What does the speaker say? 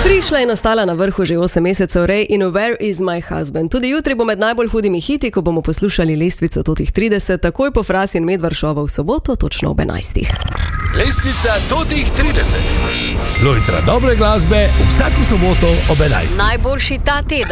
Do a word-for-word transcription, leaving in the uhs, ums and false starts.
Prišla in ostala na vrhu že osem mesecev Ray in Where is my husband. Tudi jutri bo med najbolj hudimi hiti, ko bomo poslušali lestvico totih trideset, takoj po Fras in Medvaršova v soboto, točno ob enajstih. Lestvica totih trideset. Lojtra dobre glasbe vsako soboto ob enajstih. Najboljši ta teden.